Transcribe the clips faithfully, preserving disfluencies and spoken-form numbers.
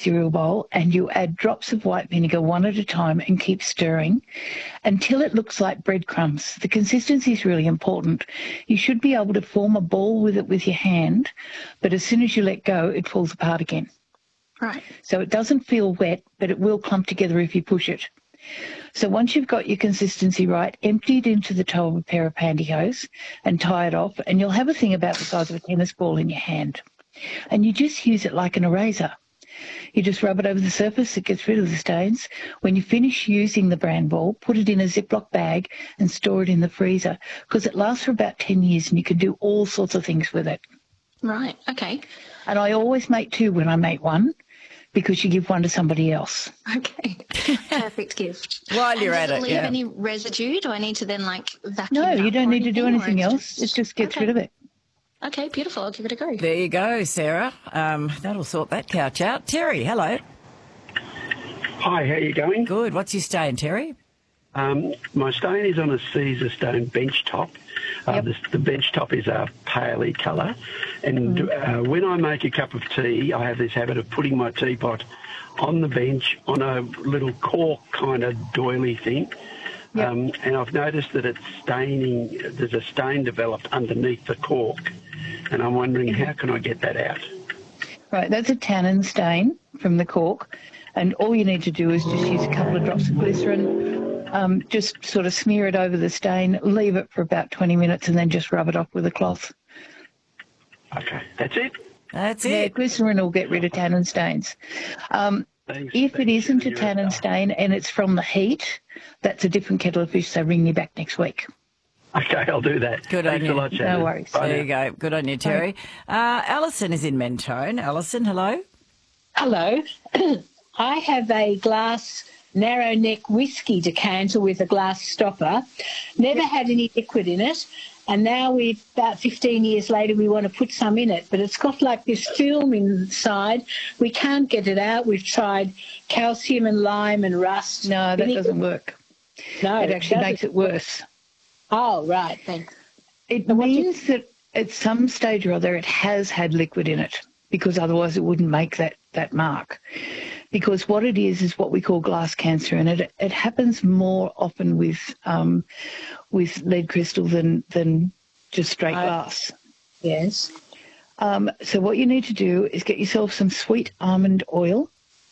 cereal bowl and you add drops of white vinegar one at a time and keep stirring until it looks like breadcrumbs. The consistency is really important. You should be able to form a ball with it with your hand, but as soon as you let go, it falls apart again. Right. So it doesn't feel wet, but it will clump together if you push it. So once you've got your consistency right, empty it into the toe of a pair of pantyhose and tie it off, and you'll have a thing about the size of a tennis ball in your hand. And you just use it like an eraser. You just rub it over the surface, it gets rid of the stains. When you finish using the brand ball, put it in a Ziploc bag and store it in the freezer because it lasts for about ten years and you can do all sorts of things with it. Right, okay. And I always make two when I make one, because you give one to somebody else. Okay, perfect gift. While you're and at does it, it leave yeah. any residue? Do I need to then, like, vacuum No, it you up don't or need to do anything or else. just- It just gets okay. rid of it. Okay, beautiful. I'll give it a go. There you go, Sarah. Um, that'll sort that couch out. Terry, hello. Hi, how you going? Good. What's your stain, Terry? Um, my stain is on a Caesar stone bench top. Uh, Yep. the, the bench top is a paley colour. And uh, when I make a cup of tea, I have this habit of putting my teapot on the bench on a little cork kind of doily thing. Yep. Um, and I've noticed that it's staining, there's a stain developed underneath the cork. And I'm wondering, how can I get that out? Right, that's a tannin stain from the cork. And all you need to do is just use a couple of drops of glycerin, um, just sort of smear it over the stain, leave it for about twenty minutes and then just rub it off with a cloth. Okay, that's it? That's Yeah, it. glycerin will get rid of tannin stains. Um, Thanks, if it thanks, isn't a you're a tannin star. stain and it's from the heat, that's a different kettle of fish, so ring me back next week. Okay, I'll do that. Good on Thanks you. a lot, Shannon. No worries. Bye There now. you go. Good on you, Terry. Uh, Alison is in Mentone. Alison, hello. Hello. I have a glass narrow neck whiskey decanter with a glass stopper. Never had any liquid in it. And now we, about fifteen years later, we want to put some in it. But it's got like this film inside. We can't get it out. We've tried calcium and lime and rust. No, that Vinegar- doesn't work. No, It actually doesn't. makes it worse. Oh, right. Thanks. It what do you- means that at some stage or other it has had liquid in it, because otherwise it wouldn't make that, that mark. Because what it is is what we call glass cancer, and it it happens more often with um, with lead crystal than than just straight I- glass. Yes. Um, so what you need to do is get yourself some sweet almond oil,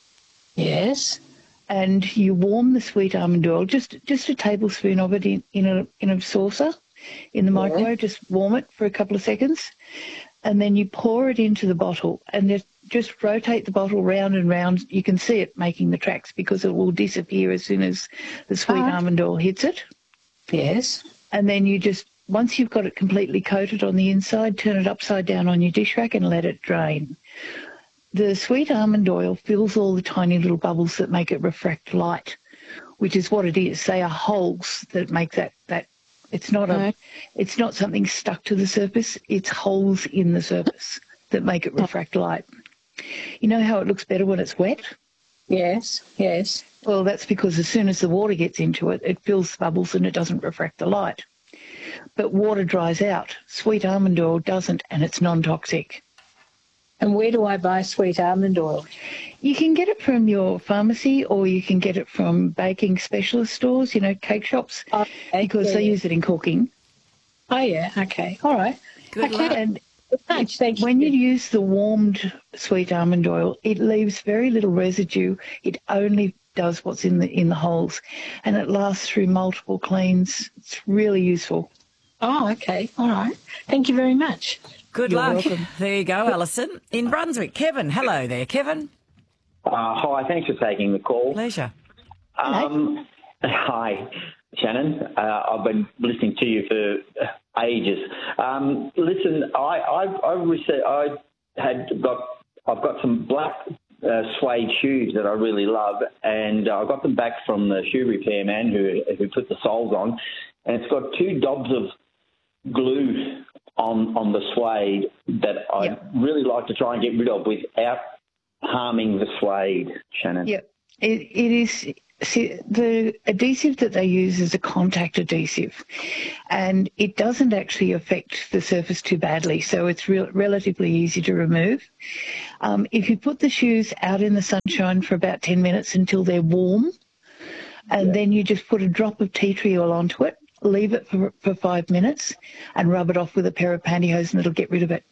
Yes. and you warm the sweet almond oil, just just a tablespoon of it in, in a in a saucer in the Yeah. microwave. Just warm it for a couple of seconds, and then you pour it into the bottle, and just just rotate the bottle round and round. You can see it making the tracks because it will disappear as soon as the sweet Ah. almond oil hits it. Yes. And then you just, once you've got it completely coated on the inside, turn it upside down on your dish rack and let it drain. The sweet almond oil fills all the tiny little bubbles that make it refract light, which is what it is. They are holes that make that, that it's not a, Right. it's not something stuck to the surface. It's holes in the surface that make it refract light. You know how it looks better when it's wet? Yes. Yes. Well, that's because as soon as the water gets into it, it fills the bubbles and it doesn't refract the light. But water dries out. Sweet almond oil doesn't, and it's non-toxic. And where do I buy sweet almond oil? You can get it from your pharmacy, or you can get it from baking specialist stores, you know, cake shops, Oh, because they yeah. use it in cooking. Oh, yeah. Okay. All right. Good okay. luck. And Thanks. Thank when you you. use the warmed sweet almond oil, it leaves very little residue. It only does what's in the in the holes, and it lasts through multiple cleans. It's really useful. Oh, okay. All right. Thank you very much. Good You're luck. welcome. There you go, Alison. In Brunswick, Kevin. Hello there, Kevin. Uh, hi, thanks for taking the call. Pleasure. Um, hi, Shannon. Uh, I've been listening to you for ages. Um, listen, I I I, rece- I had got I've got some black uh, suede shoes that I really love, and I got them back from the shoe repairman who who put the soles on, and it's got two dobs of glue on on the suede that I'd Yep. really like to try and get rid of without harming the suede, Shannon. Yep. It, it is see, the adhesive that they use is a contact adhesive, and it doesn't actually affect the surface too badly, so it's re- relatively easy to remove. Um, if you put the shoes out in the sunshine for about ten minutes until they're warm, and yeah. then you just put a drop of tea tree oil onto it, leave it for, for five minutes, and rub it off with a pair of pantyhose, and it'll get rid of it.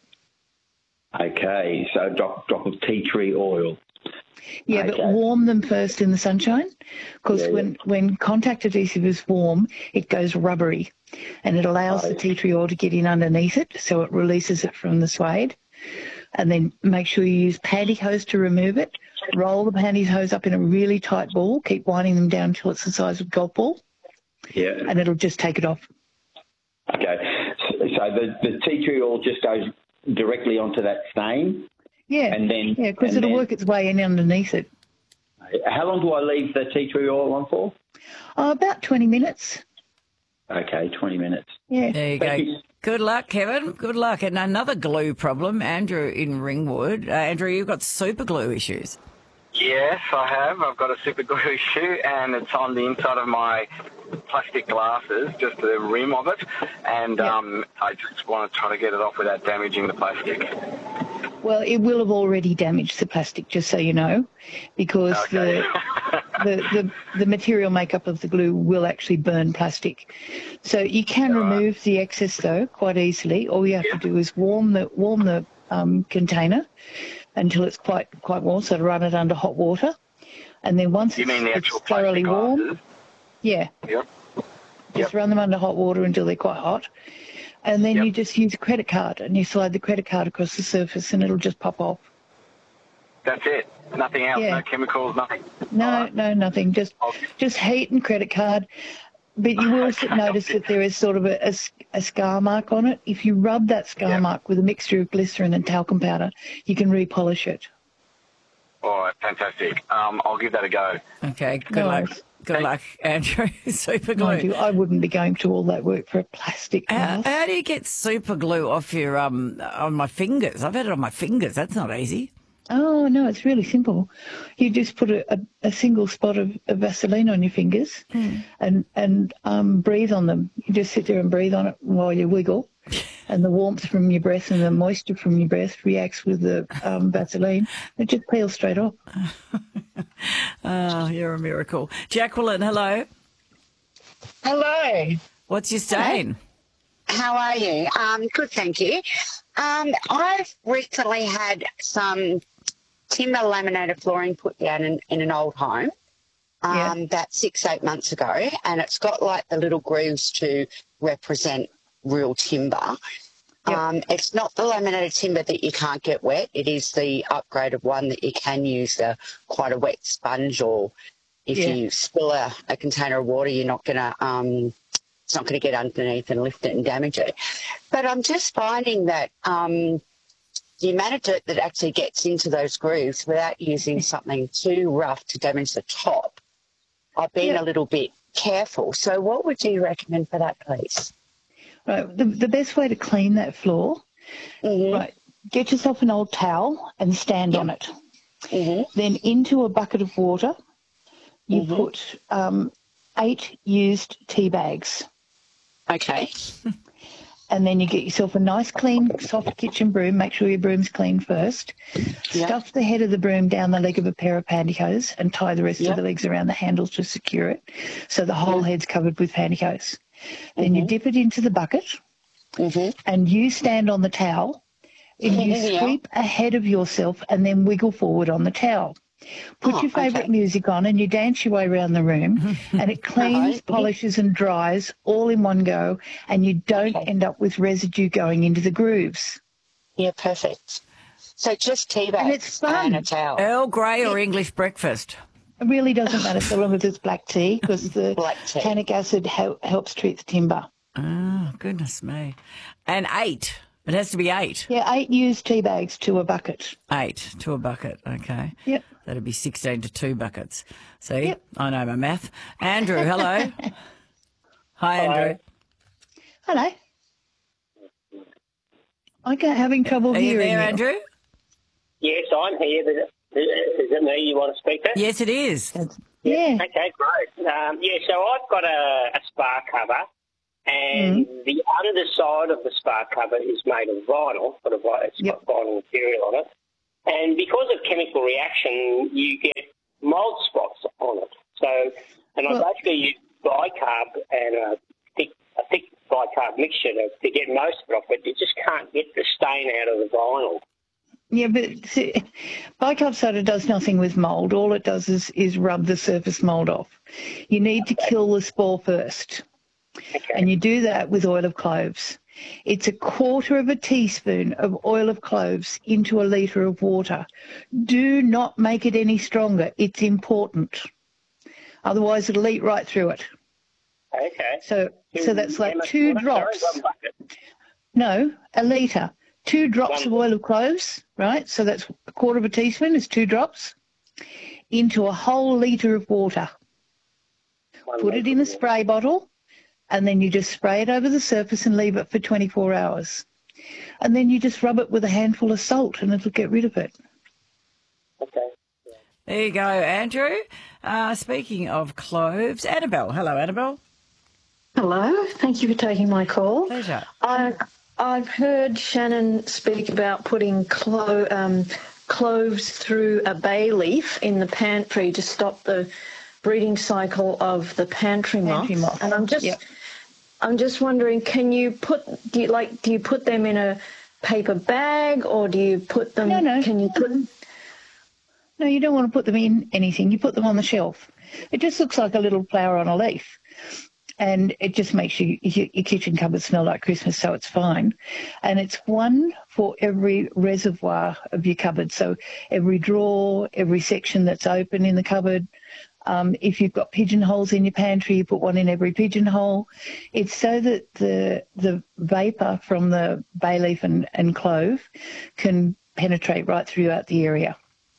Okay, so a drop, drop of tea tree oil. Yeah, okay. But warm them first in the sunshine, because yeah, when, yeah. when contact adhesive is warm, it goes rubbery, and it allows right. the tea tree oil to get in underneath it, so it releases it from the suede. And then make sure you use pantyhose to remove it. Roll the pantyhose up in a really tight ball. Keep winding them down until it's the size of a golf ball. Yeah. And it'll just take it off. Okay. So, so the, the tea tree oil just goes directly onto that stain? Yeah. And then yeah, because it'll then, work its way in underneath it. How long do I leave the tea tree oil on for? Oh, about twenty minutes. Okay, twenty minutes. Yeah. There you Thank go. you. Good luck, Kevin. Good luck. And another glue problem, Andrew in Ringwood. Uh, Andrew, you've got super glue issues. Yes, I have. I've got a super glue issue, and it's on the inside of my plastic glasses, just the rim of it, and yep. um, I just want to try to get it off without damaging the plastic. Well, it will have already damaged the plastic, just so you know, because okay. the, the, the the material makeup of the glue will actually burn plastic. So you can All remove right. the excess, though, quite easily. All you have yeah. to do is warm the warm the um, container until it's quite quite warm, so to run it under hot water. And then once you it's, mean the actual it's thoroughly warm, glasses? yeah, yep. just yep. run them under hot water until they're quite hot. And then yep. you just use a credit card and you slide the credit card across the surface and it'll just pop off. That's it? Nothing else? Yeah. No chemicals, nothing? No, right. no, nothing. Just okay. just heat and credit card. But you will okay. notice that there is sort of a, a, a scar mark on it. If you rub that scar yep. mark with a mixture of glycerin and talcum powder, you can repolish it. All right, fantastic. Um, I'll give that a go. Okay, good no luck. worries. Good luck, Andrew. Super glue. Mind you, I wouldn't be going to all that work for a plastic glass. How, how do you get super glue off your um on my fingers? I've had it on my fingers. That's not easy. Oh, no, it's really simple. You just put a, a, a single spot of, of Vaseline on your fingers mm. and, and um, breathe on them. You just sit there and breathe on it while you wiggle, and the warmth from your breath and the moisture from your breath reacts with the um, Vaseline. It just peels straight off. Oh, you're a miracle. Jacqueline, hello. Hello. What's your stain? How are you? Um, good, thank you. Um, I've recently had some timber laminated flooring put down in, in an old home um, yeah. about six, eight months ago, and it's got like the little grooves to represent real timber. Yep. Um, it's not the laminated timber that you can't get wet. It is the upgraded one that you can use the quite a wet sponge, or if yeah. you spill a, a container of water, you're not going to um, it's not going to get underneath and lift it and damage it. But I'm just finding that um, the amount of dirt that actually gets into those grooves without using something too rough to damage the top, I've been yep. a little bit careful. So what would you recommend for that, please? Right, the, the best way to clean that floor, mm-hmm. right, get yourself an old towel and stand yep. on it. Mm-hmm. Then into a bucket of water, you mm-hmm. put um, eight used tea bags. Okay. And then you get yourself a nice, clean, soft kitchen broom. Make sure your broom's clean first. Yep. Stuff the head of the broom down the leg of a pair of pantyhose and tie the rest yep. of the legs around the handles to secure it, so the whole yep. head's covered with pantyhose. Then mm-hmm. you dip it into the bucket mm-hmm. and you stand on the towel and you yeah. sweep ahead of yourself and then wiggle forward on the towel. Put oh, your favourite okay. music on and you dance your way around the room and it cleans, uh-huh. polishes and dries all in one go, and you don't okay. end up with residue going into the grooves. Yeah, perfect. So just tea bags and, it's fun. and a towel. Earl Grey or English breakfast? It really doesn't matter so long as it's black tea, because the black tea. tannic acid hel- helps treat the timber. Oh, goodness me. And eight. It has to be eight. Yeah, eight used tea bags to a bucket. Eight to a bucket, okay. Yep. That'd be sixteen to two buckets. See, yep. I know my math. Andrew, hello. Hi, hello. Andrew. Hello. I'm having trouble Are hearing you there, you. Yes, I'm here. Is it me you want to speak to? Yes, it is. That's, Yeah. Okay, great. Um, yeah, so I've got a, a spa cover, and Mm. the underside of the spa cover is made of vinyl, sort of like it's Yep. got vinyl material on it. And because of chemical reaction, you get mould spots on it. So, and Well- I basically use bicarb and a thick, a thick bicarb mixture to, to get most of it off, but you just can't get the stain out of the vinyl. Yeah, but see, bicarb soda does nothing with mould. All it does is, is rub the surface mould off. You need to kill the spore first, Okay. and you do that with oil of cloves. It's a quarter of a teaspoon of oil of cloves into a litre of water. Do not make it any stronger. It's important. Otherwise, it'll eat right through it. Okay. So, so that's like How much two water? drops. Sorry, one bucket. No, a litre. Two drops One- of oil of cloves, right? So that's a quarter of a teaspoon is two drops into a whole litre of water. one Put it litre in a of water. spray bottle, and then you just spray it over the surface and leave it for twenty-four hours. And then you just rub it with a handful of salt and it'll get rid of it. Okay. There you go, Andrew. Uh, speaking of cloves, Annabelle. Hello, Annabelle. Hello, thank you for taking my call. Pleasure. I, I've heard Shannon speak about putting clo- um, cloves through a bay leaf in the pantry to stop the breeding cycle of the pantry moth. Pantry moth. And I'm just, Yep. I'm just wondering, can you put, do you like, do you put them in a paper bag, or do you put them? No, no. Can you put? No, you don't want to put them in anything. You put them on the shelf. It just looks like a little flower on a leaf. And it just makes your, your, your kitchen cupboard smell like Christmas, so it's fine. And it's one for every reservoir of your cupboard. So every drawer, every section that's open in the cupboard. Um, if you've got pigeonholes in your pantry, you put one in every pigeonhole. It's so that the the vapour from the bay leaf and, and clove can penetrate right throughout the area.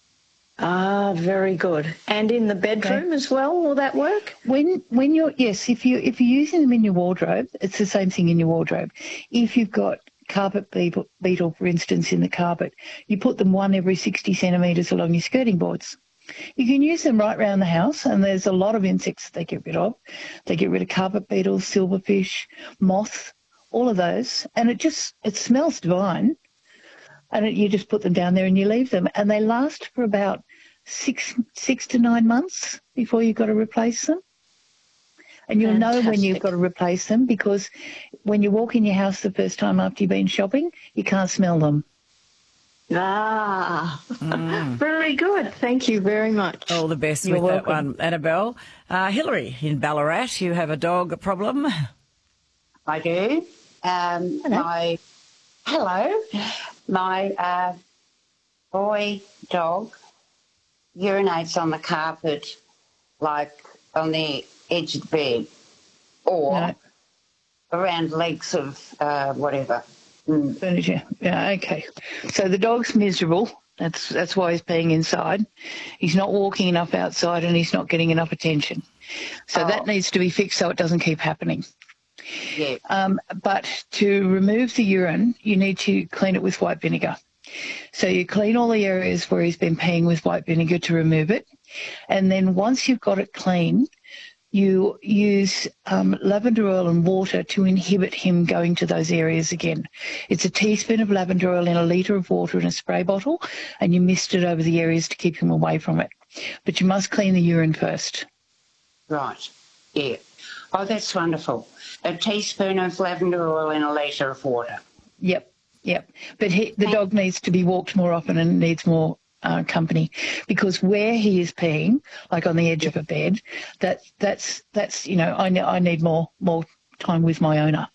Ah, very good. And in the bedroom as well, will that work? When when you're yes, if you if you're using them in your wardrobe, it's the same thing in your wardrobe. If you've got carpet beetle, beetle, for instance, in the carpet, you put them one every sixty centimetres along your skirting boards. You can use them right around the house, and there's a lot of insects they get rid of. They get rid of carpet beetles, silverfish, moths, all of those, and it just it smells divine. And it, you just put them down there and you leave them, and they last for about six six to nine months before you've got to replace them. And you'll know when you've Fantastic. got to replace them, because when you walk in your house the first time after you've been shopping, you can't smell them. Ah, very good. Thank you very much. All the best You're with that welcome. one, Annabelle. Uh, Hillary in Ballarat, you have a dog problem. I do. Um, my hello, my uh, boy dog urinates on the carpet, like on the edge of the bed, or No. around legs of uh, whatever. Mm. Furniture. Yeah, okay. So the dog's miserable. That's that's why he's peeing inside. He's not walking enough outside, and he's not getting enough attention. So Oh. that needs to be fixed so it doesn't keep happening. Yeah. Um, but to remove the urine, you need to clean it with white vinegar. So you clean all the areas where he's been peeing with white vinegar to remove it. And then once you've got it clean, you use um, lavender oil and water to inhibit him going to those areas again. It's a teaspoon of lavender oil in a litre of water in a spray bottle, and you mist it over the areas to keep him away from it. But you must clean the urine first. Right. Yeah. Oh, that's wonderful. A teaspoon of lavender oil in a litre of water. Yep, yep. But he, the dog needs to be walked more often and needs more uh, company, because where he is peeing, like on the edge of a bed, that that's that's you know I ne- I need more more time with my owner.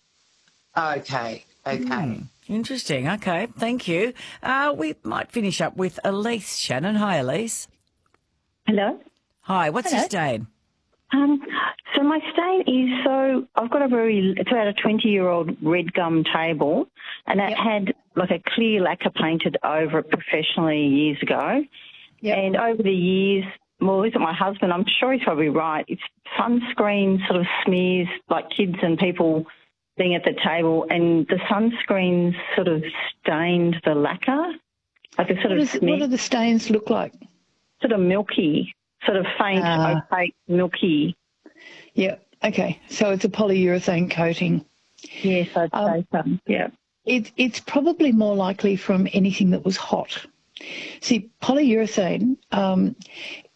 Okay. Okay. Interesting. Okay, thank you. Uh, we might finish up with Elise Shannon. Hi, Elise. Hello. Hi, what's your stain? Um, so my stain is so I've got a very it's about a twenty year old red gum table, and it had like a clear lacquer painted over it professionally years ago. Yep. And over the years, well, look at my husband. I'm sure he's probably right. It's sunscreen sort of smears like kids and people being at the table, and the sunscreen sort of stained the lacquer. Like a sort What, of is, smear, what do the stains look like? sort of milky. sort of faint, Ah. opaque, milky. Yeah. Okay. So it's a polyurethane coating. Yes, I'd Um, say so. Yeah. It, it's probably more likely from anything that was hot. See, polyurethane, um,